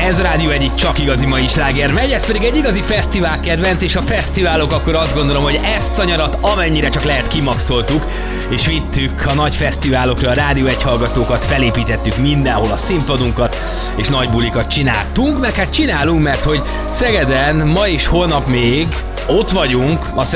Ez a Rádió egyik csak igazi mai sláger megy, ez pedig egy igazi fesztivál kedvenc, és a fesztiválok akkor azt gondolom, hogy ezt a nyarat amennyire csak lehet kimaxoltuk, és vittük a nagy fesztiválokra a Rádió egy hallgatókat, felépítettük mindenhol a színpadunkat, és nagy bulikat csináltunk, meg hát csinálunk, mert hogy Szegeden ma és holnap még ott vagyunk, a